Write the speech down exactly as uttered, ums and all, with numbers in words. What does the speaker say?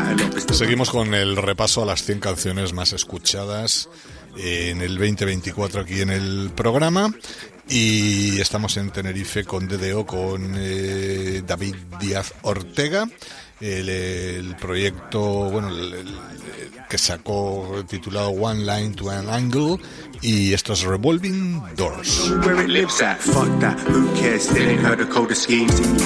Seguimos con el repaso a las cien canciones más escuchadas en el veinte veinticuatro aquí en el programa. Y estamos en Tenerife con D D O, con eh, David Díaz Ortega. El, el proyecto, bueno, el, el, el que sacó titulado One Line to an Angle, y esto es Revolving Doors.